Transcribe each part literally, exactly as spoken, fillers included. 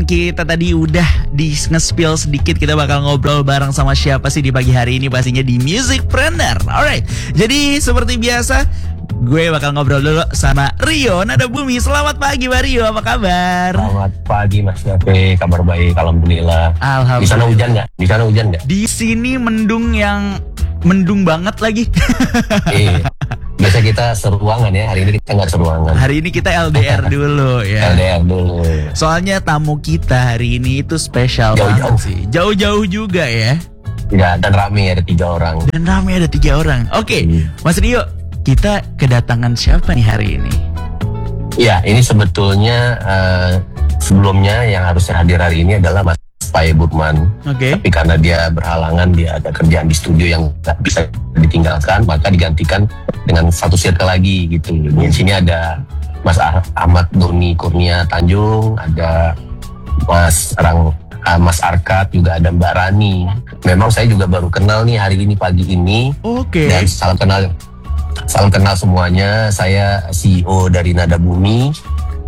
kita tadi udah di nge-spill sedikit, kita bakal ngobrol bareng sama siapa sih di pagi hari ini, pastinya di Musicpreneur. Alright, jadi seperti biasa gue bakal ngobrol dulu sama Rio Nadabumi. Selamat pagi Pak Rio, apa kabar? Selamat pagi Mas Dape, kabar baik, alhamdulillah. Alhamdulillah. Di sana hujan nggak? Di sana hujan nggak? Di sini mendung yang mendung banget lagi. Iya. Biasa kita seruangan ya, hari ini kita nggak seruangan. Hari ini kita L D R dulu ya. L D R dulu. Soalnya tamu kita hari ini itu spesial Jauh-jauh. banget sih. Jauh-jauh juga ya. Ya, dan rame ada tiga orang. Dan rame ada tiga orang. Oke, Hmm. Mas Rio, kita kedatangan siapa nih hari ini? Iya, ini sebetulnya uh, sebelumnya yang harusnya hadir hari ini adalah Mas Paye Burman. Oke. Tapi karena dia berhalangan, dia ada kerjaan di studio yang nggak bisa ditinggalkan, maka digantikan dengan satu circle lagi gitu. Di sini ada Mas Ah- Ahmad Doni Kurnia Tanjung, ada Mas Rang, ah, Mas Arkat, juga ada Mbak Rani. Memang saya juga baru kenal nih hari ini pagi ini. Oke. Dan salam kenal, salam kenal semuanya. Saya C E O dari Nadabumi.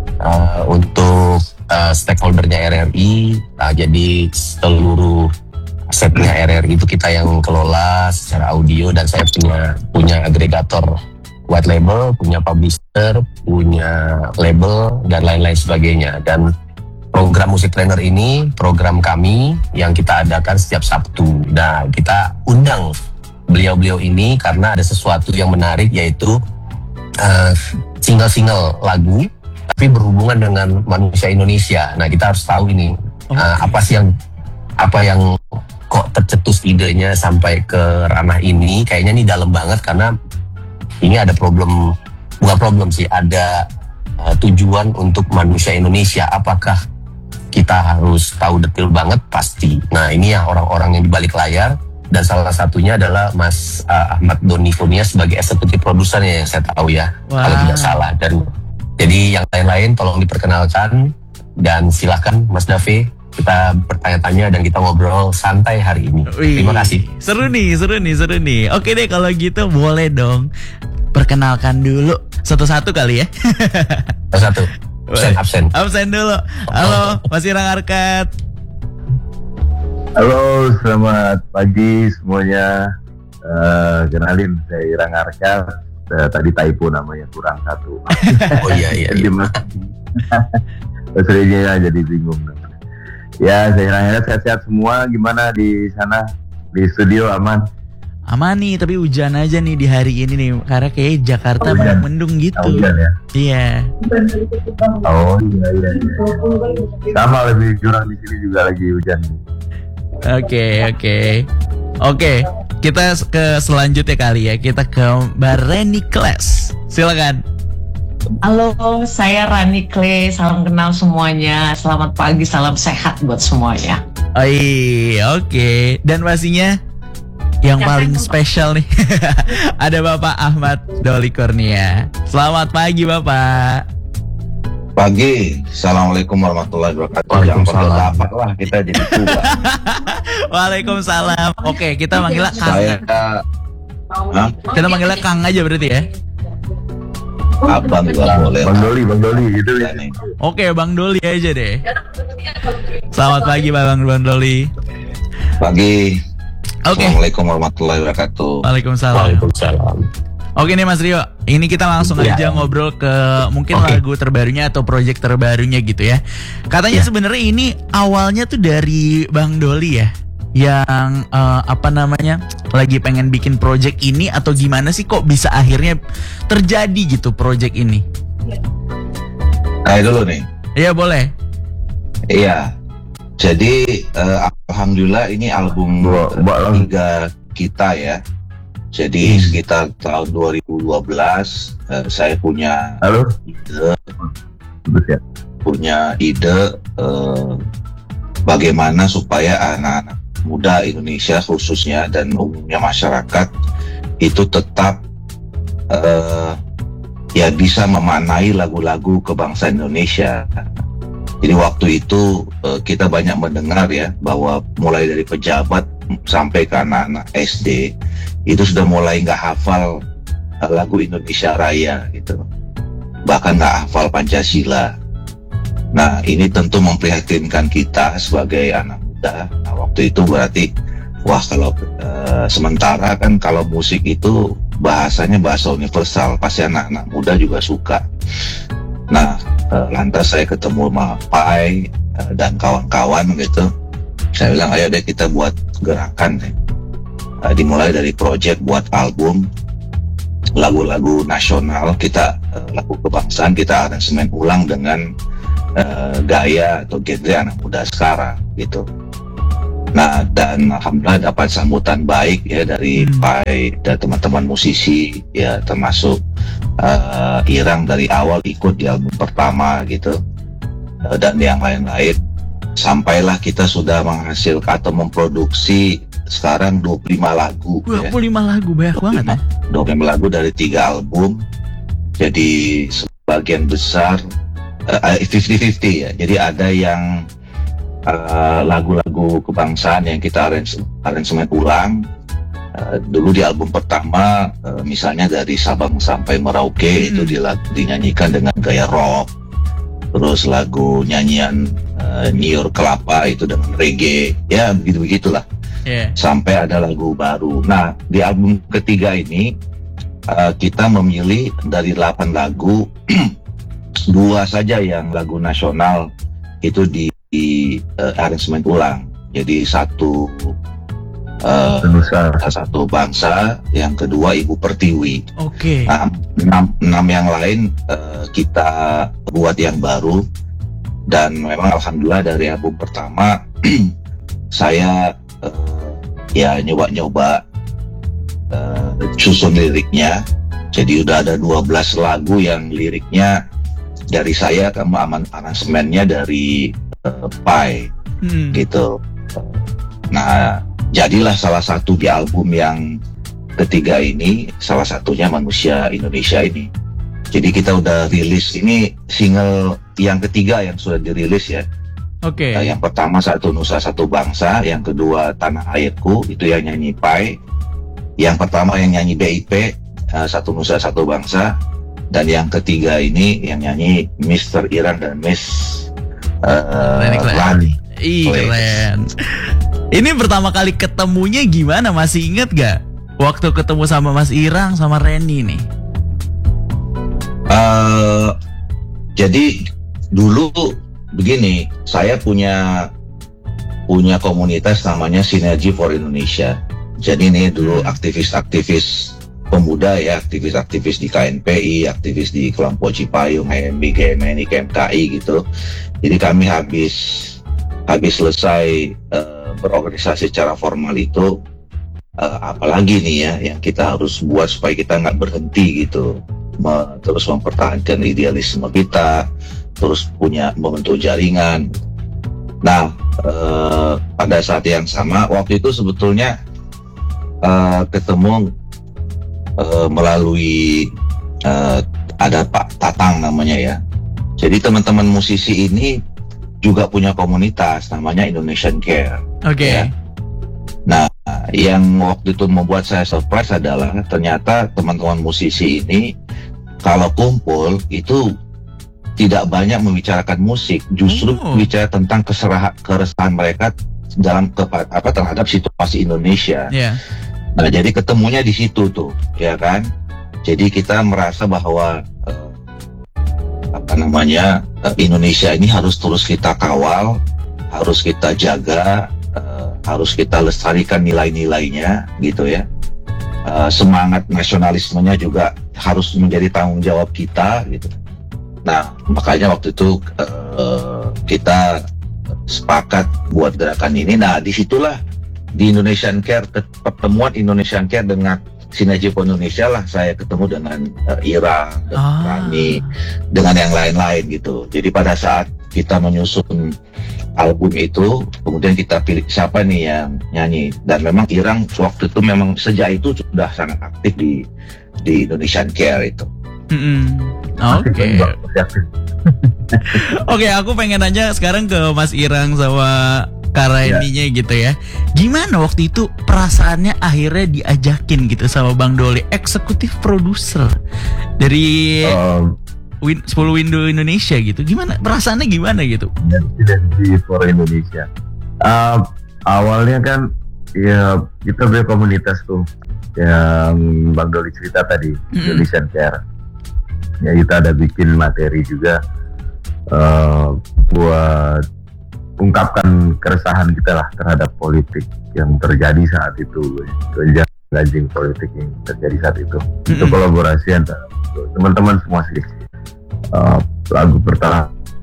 Uh, untuk uh, stakeholdernya R R I, uh, jadi seluruh asetnya R R I itu kita yang kelola secara audio, dan saya punya punya agregator white label, punya publisher, punya label, dan lain-lain sebagainya. Dan program Musicpreneur ini program kami yang kita adakan setiap Sabtu. Nah, kita undang beliau-beliau ini karena ada sesuatu yang menarik, yaitu uh, single-single lagu tapi berhubungan dengan manusia Indonesia. Nah, kita harus tahu ini uh, apa sih yang apa yang kok tercetus idenya sampai ke ranah ini. Kayaknya ini dalam banget karena ini ada problem, bukan problem sih, ada uh, tujuan untuk manusia Indonesia. Apakah kita harus tahu detail banget? Pasti. Nah, ini ya orang-orang yang di balik layar, dan salah satunya adalah Mas uh, Ahmad Doni Kurnia sebagai eksekutif produsernya yang saya tahu ya, Wow. kalau tidak salah. Dan jadi yang lain-lain tolong diperkenalkan, dan silakan Mas Dave, kita bertanya-tanya dan kita ngobrol santai hari ini. Wih, Terima kasih. Seru nih, seru nih, seru nih. Oke deh kalau gitu, boleh dong perkenalkan dulu satu-satu kali ya. Satu, absen, absen. Absen dulu. Halo, Mas Irang Arkat. Halo, selamat pagi semuanya. Uh, kenalin, saya Irang Arkat. Uh, tadi typo namanya, kurang satu. Oh iya, iya, iya. Bahasa jadi bingung. Ya, saya Irang Arkat, sehat-sehat semua. Gimana di sana? Di studio aman? Aman nih, tapi hujan aja nih di hari ini nih. Karena kayak Jakarta Oh, hujan. mendung gitu. Oh, hujan ya? Iya. Oh iya, iya, iya. Sama, lebih curang di sini juga lagi hujan. Oke, oke. Oke, kita ke selanjutnya kali ya. Kita ke Mbak Reni Kles. Silakan. Halo, saya Rani Clay. Salam kenal semuanya. Selamat pagi, salam sehat buat semuanya. Oh iya, oke. Dan pastinya yang paling spesial nih ada Bapak Ahmad Doli Kurnia. Selamat pagi Bapak. Pagi, assalamualaikum warahmatullahi wabarakatuh. Waalaikumsalam. Jangan dapat lah kita jadi tua. Waalaikumsalam. Oke, kita manggilnya Kang. Saya Hah? Kita manggilnya Kang aja berarti ya. Abang juga boleh. Bang Doli, Bang Doli gitu ya. Nih. Oke, Bang Doli aja deh. Selamat pagi Bang Bang Doli. Pagi. Oke. Assalamualaikum warahmatullahi wabarakatuh. Waalaikumsalam. Waalaikumsalam. Oke nih Mas Rio, ini kita langsung Ya. aja ngobrol ke mungkin Oke. lagu terbarunya atau project terbarunya gitu ya. Katanya Ya. sebenarnya ini awalnya tuh dari Bang Doli ya, yang eh, apa namanya lagi pengen bikin project ini, atau gimana sih kok bisa akhirnya terjadi gitu project ini? Saya dulu nih. Iya boleh. Iya. Jadi eh, alhamdulillah ini album Dua- dua album. ketiga kita ya. Jadi sekitar tahun dua ribu dua belas eh, saya punya Halo, ide Bagus ya. punya ide eh, bagaimana supaya anak-anak muda Indonesia khususnya dan umumnya masyarakat itu tetap eh, ya bisa memaknai lagu-lagu kebangsaan Indonesia. Jadi waktu itu eh, kita banyak mendengar ya bahwa mulai dari pejabat sampai ke anak-anak S D itu sudah mulai nggak hafal eh, lagu Indonesia Raya gitu, bahkan nggak hafal Pancasila. Nah, ini tentu memprihatinkan kita sebagai anak muda. Nah, waktu itu berarti, wah kalau uh, sementara kan kalau musik itu bahasanya bahasa universal, pasti anak-anak muda juga suka. Nah, uh, lantas saya ketemu sama Pai uh, dan kawan-kawan gitu. Saya bilang, ayo deh kita buat gerakan deh. Uh, dimulai dari project buat album lagu-lagu nasional kita, uh, lagu kebangsaan kita aransemen ulang dengan Uh, gaya atau genre anak muda sekarang gitu. Nah, dan alhamdulillah dapat sambutan baik ya dari hmm. Pai dan teman-teman musisi ya, termasuk uh, Irang dari awal ikut di album pertama gitu, uh, dan yang lain-lain. Sampailah kita sudah menghasilkan atau memproduksi sekarang dua puluh lima lagu. dua puluh lima ya. Lagu banyak banget ya. dua puluh lima lagu dari tiga album. Jadi sebagian besar fifty fifty ya, jadi ada yang uh, lagu-lagu kebangsaan yang kita aransemen ulang. Uh, dulu di album pertama, uh, misalnya dari Sabang sampai Merauke hmm. itu dinyanyikan dengan gaya rock. Terus lagu nyanyian uh, Niur Kelapa itu dengan reggae, ya begitu-begitulah. Yeah. Sampai ada lagu baru. Nah, di album ketiga ini uh, kita memilih dari delapan lagu. Dua saja yang lagu nasional itu di, di uh, aransemen ulang. Jadi satu uh, satu bangsa, yang kedua Ibu Pertiwi. Oke. Okay. Nah, enam, enam yang lain uh, kita buat yang baru. Dan memang alhamdulillah dari album pertama saya uh, ya nyoba-nyoba uh, susun liriknya. Jadi udah ada dua belas lagu yang liriknya dari saya, ke aransemennya dari uh, Pai hmm. gitu. Nah, jadilah salah satu di album yang ketiga ini, salah satunya Manusia Indonesia ini. Jadi kita udah rilis ini single yang ketiga yang sudah dirilis ya. Oke. Okay. Nah, yang pertama Satu Nusa Satu Bangsa, yang kedua Tanah Airku itu yang nyanyi Pai, yang pertama yang nyanyi B I P uh, Satu Nusa Satu Bangsa. Dan yang ketiga ini yang nyanyi Mister Irang dan Miss uh, Rani. Ih, keren. Ini pertama kali ketemunya gimana? Masih inget gak? Waktu ketemu sama Mas Irang sama Reni nih. Uh, jadi dulu begini, saya punya punya komunitas namanya Sinergi for Indonesia. Jadi ini dulu aktivis-aktivis pemuda ya, aktivis-aktivis di K N P I, aktivis di kelompok Cipayung, H M B, G M N I, K M K I gitu. Jadi kami habis habis selesai uh, berorganisasi secara formal itu, uh, apalagi nih ya yang kita harus buat supaya kita nggak berhenti gitu, Me- terus mempertahankan idealisme kita, terus punya membentuk jaringan. Nah, uh, pada saat yang sama waktu itu sebetulnya uh, ketemu Uh, melalui uh, ada Pak Tatang namanya ya. Jadi teman-teman musisi ini juga punya komunitas namanya Indonesian Care. Oke. Okay. Ya. Nah, yang waktu itu membuat saya surprise adalah ternyata teman-teman musisi ini kalau kumpul itu tidak banyak membicarakan musik, justru oh. bicara tentang keserahan keresahan mereka dalam ke, apa terhadap situasi Indonesia. Yeah. Nah, jadi ketemunya di situ tuh, ya kan? Jadi kita merasa bahwa uh, apa namanya uh, Indonesia ini harus terus kita kawal, harus kita jaga, uh, harus kita lestarikan nilai-nilainya, gitu ya. Uh, semangat nasionalismenya juga harus menjadi tanggung jawab kita, gitu. Nah, makanya waktu itu uh, kita sepakat buat gerakan ini. Nah, disitulah di Indonesian Care, pertemuan Indonesian Care dengan Sinergi for Indonesia lah saya ketemu dengan uh, Ira, dengan ah. Rani, dengan yang lain-lain gitu. Jadi pada saat kita menyusun album itu, kemudian kita pilih siapa nih yang nyanyi. Dan memang Irang waktu itu memang sejak itu sudah sangat aktif di di Indonesian Care itu. Mm-hmm. Oke. Okay. Oke, aku pengen nanya sekarang ke Mas Irang sama Kareninya gitu ya. Gimana waktu itu perasaannya akhirnya diajakin gitu sama Bang Doli, eksekutif produser dari um, win, sepuluh window Indonesia gitu. Gimana perasaannya gimana gitu? Presidensi for Indonesia. Uh, awalnya kan ya kita punya komunitas tuh yang Bang Doli cerita tadi, mm-hmm. Indonesian Care. Ya kita ada bikin materi juga uh, buat ungkapkan keresahan kita lah terhadap politik yang terjadi saat itu, gonjang-ganjing politik yang terjadi saat itu. Mm-hmm. Itu kolaborasi antara teman-teman semua sih. Uh, lagu pertama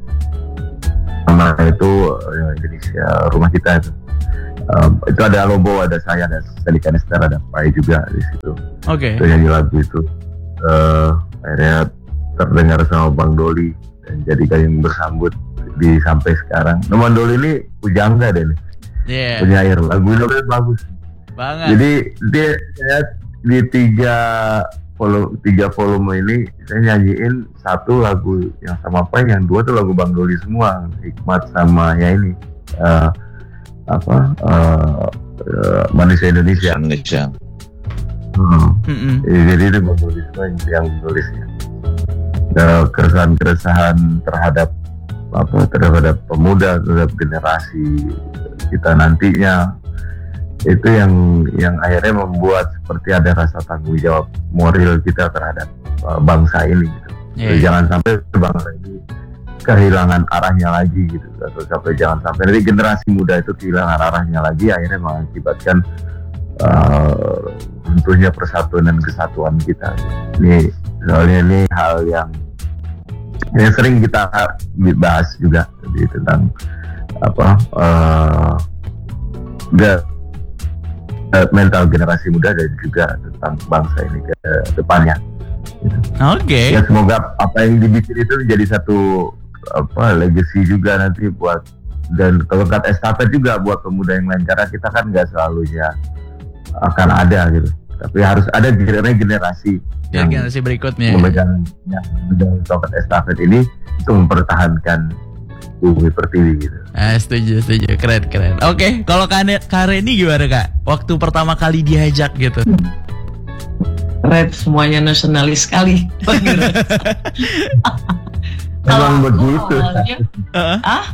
itu uh, Indonesia Rumah Kita itu. Um, itu ada Lobo, ada saya, ada Sally Kanester, ada Pai juga di situ. Oke. Okay. Itu nyanyi lagu itu. Uh, akhirnya terdengar sama Bang Doli dan jadi kayak bersambut di sampai sekarang. Nah, Bang Doli ini pujangga deh nih. Yeah. Penyair lagunya bagus banget. Jadi dia saya di tiga volume tiga volume ini saya nyanyiin satu lagu yang sama Pai, yang dua tuh lagu Bang Doli semua, Hikmat sama ya ini. Uh, apa uh, uh, Manusia Indonesia. Indonesia. Hmm. Mm-hmm. Jadi itu Bang Doli semua yang, yang tulisnya. Uh, keresahan-keresahan terhadap apa terhadap pemuda, terhadap generasi kita nantinya, itu yang yang akhirnya membuat seperti ada rasa tanggung jawab moral kita terhadap uh, bangsa ini gitu. Yeah. Jadi jangan sampai bangsa ini kehilangan arahnya lagi gitu, atau sampai jangan sampai nanti generasi muda itu kehilangan arahnya lagi, akhirnya mengakibatkan uh, runtuhnya persatuan dan kesatuan kita. Ini soalnya ini hal yang yang sering kita bahas juga jadi tentang apa uh, the, uh, mental generasi muda dan juga tentang bangsa ini ke depannya. Gitu. Oke. Okay. Ya semoga apa yang dibikin itu menjadi satu apa legacy juga nanti buat dan tongkat estafet juga buat pemuda yang lain, karena kita kan nggak selalunya akan ada gitu, tapi harus ada generasi ya, yang generasi berikutnya memegang yang memegang tongkat estafet ini untuk mempertahankan Bumi Pertiwi gitu. Ah, setuju, setuju, keren, keren. Oke, okay. Kalau Kareni gimana Kak? Waktu pertama kali diajak gitu? Keren, semuanya nasionalis sekali. Emang begitu. Awalnya, uh-huh. ah?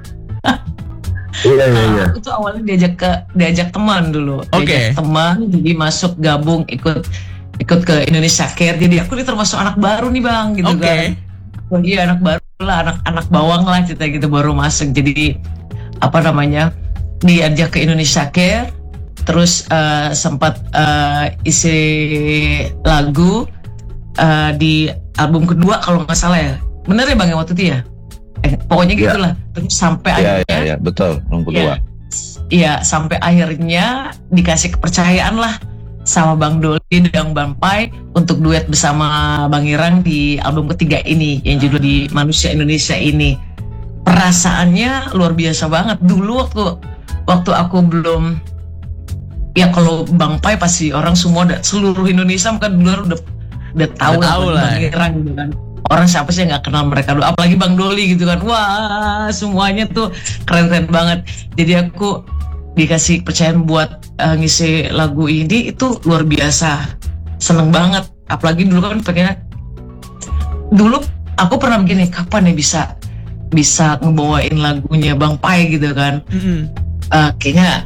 Iya iya iya. Itu awalnya diajak ke diajak teman dulu. Oke. Okay. Diajak teman, jadi masuk gabung ikut ikut ke Indonesia Care. Jadi aku ini termasuk anak baru nih Bang, gitu okay. kan. Oh iya anak baru lah, anak anak bawang lah kita gitu baru masuk. Jadi apa namanya diajak ke Indonesia Care, terus uh, sempat uh, isi lagu uh, di album kedua kalau nggak salah ya. Bener ya Bang ya waktu itu ya? Eh, pokoknya ya. Gitulah. Terus sampai ya, akhirnya ya, ya, betul, yang kedua. Iya, sampai akhirnya dikasih kepercayaan lah sama Bang Doli dan Bang Pai untuk duet bersama Bang Irang di album ketiga ini yang judul di Manusia Indonesia ini. Perasaannya luar biasa banget. Dulu waktu waktu aku belum, ya kalau Bang Pai pasti orang semua seluruh Indonesia kan dulu udah udah tahu udah lah tahu Bang Irang gitu kan. Orang siapa sih yang nggak kenal mereka dulu, apalagi Bang Doli gitu kan. Wah, semuanya tuh keren-keren banget. Jadi aku dikasih kepercayaan buat uh, ngisi lagu ini itu luar biasa. Seneng banget. Apalagi dulu kan pengennya, dulu aku pernah begini, kapan ya bisa bisa ngebawain lagunya Bang Pai gitu kan. Mm-hmm. Uh, kayaknya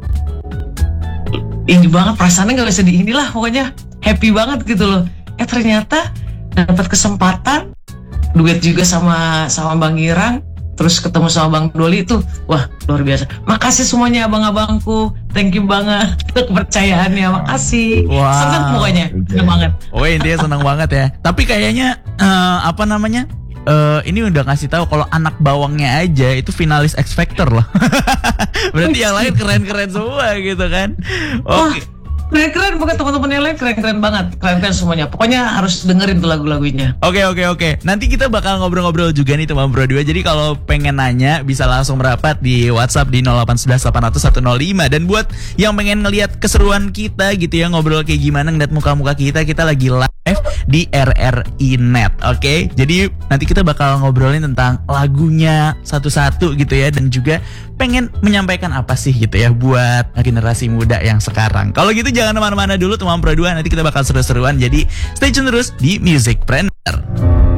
ini banget, perasaannya nggak bisa di inilah, pokoknya happy banget gitu loh. Eh ternyata dapat kesempatan duet juga sama sama Bang Irang, terus ketemu sama Bang Doli itu wah luar biasa. Makasih semuanya abang-abangku, thank you banget kepercayaannya, makasih. Wow. Senang pokoknya, senang banget. Oh intinya senang banget ya. Tapi kayaknya uh, apa namanya uh, ini udah ngasih tahu kalau anak bawangnya aja itu finalis X Factor loh. Berarti yang lain keren-keren semua gitu kan. Oke. Okay. Keren-keren, bukan teman-teman yang lain keren-keren banget, keren-keren semuanya. Pokoknya harus dengerin tuh lagu-lagunya. Oke oke oke. Nanti kita bakal ngobrol-ngobrol juga nih teman berdua. Jadi kalau pengen nanya bisa langsung merapat di WhatsApp di nol delapan satu satu delapan nol nol satu nol lima. Dan buat yang pengen ngelihat keseruan kita gitu ya, ngobrol kayak gimana, ngeliat muka-muka kita, kita lagi live di R R I Net. Oke. Okay? Jadi nanti kita bakal ngobrolin tentang lagunya satu-satu gitu ya, dan juga pengen menyampaikan apa sih gitu ya buat generasi muda yang sekarang. Kalau gitu jangan kemana-mana dulu teman berdua, nanti kita bakal seru-seruan. Jadi stay tune terus di Musicpreneur.